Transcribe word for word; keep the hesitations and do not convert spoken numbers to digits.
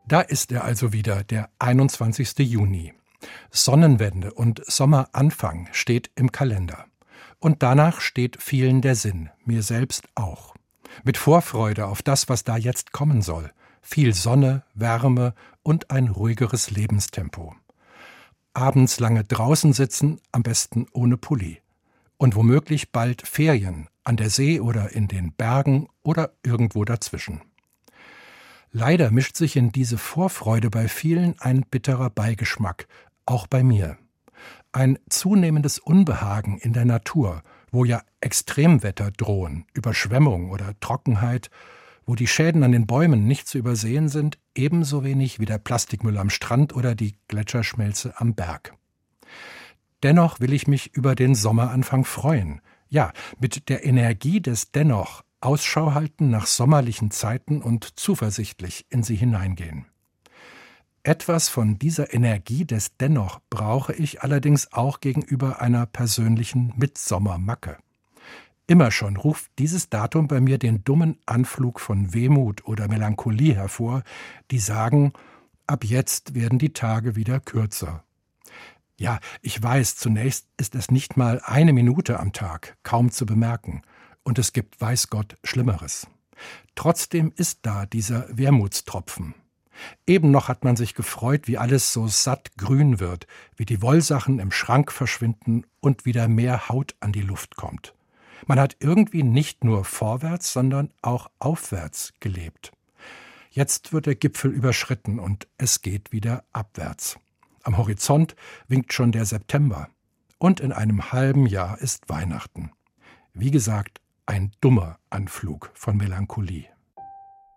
Da ist er also wieder, der einundzwanzigste Juni. Sonnenwende und Sommeranfang steht im Kalender. Und danach steht vielen der Sinn, mir selbst auch. Mit Vorfreude auf das, was da jetzt kommen soll. Viel Sonne, Wärme und ein ruhigeres Lebenstempo. Abends lange draußen sitzen, am besten ohne Pulli. Und womöglich bald Ferien, an der See oder in den Bergen oder irgendwo dazwischen. Leider mischt sich in diese Vorfreude bei vielen ein bitterer Beigeschmack, auch bei mir. Ein zunehmendes Unbehagen in der Natur, wo ja Extremwetter drohen, Überschwemmung oder Trockenheit, wo die Schäden an den Bäumen nicht zu übersehen sind, ebenso wenig wie der Plastikmüll am Strand oder die Gletscherschmelze am Berg. Dennoch will ich mich über den Sommeranfang freuen. Ja, mit der Energie des Dennoch Ausschau halten nach sommerlichen Zeiten und zuversichtlich in sie hineingehen. Etwas von dieser Energie des Dennoch brauche ich allerdings auch gegenüber einer persönlichen Mitsommermacke. Immer schon ruft dieses Datum bei mir den dummen Anflug von Wehmut oder Melancholie hervor, die sagen, ab jetzt werden die Tage wieder kürzer. Ja, ich weiß, zunächst ist es nicht mal eine Minute am Tag, kaum zu bemerken. Und es gibt, weiß Gott, Schlimmeres. Trotzdem ist da dieser Wermutstropfen. Eben noch hat man sich gefreut, wie alles so satt grün wird, wie die Wollsachen im Schrank verschwinden und wieder mehr Haut an die Luft kommt. Man hat irgendwie nicht nur vorwärts, sondern auch aufwärts gelebt. Jetzt wird der Gipfel überschritten und es geht wieder abwärts. Am Horizont winkt schon der September. Und in einem halben Jahr ist Weihnachten. Wie gesagt, ein dummer Anflug von Melancholie.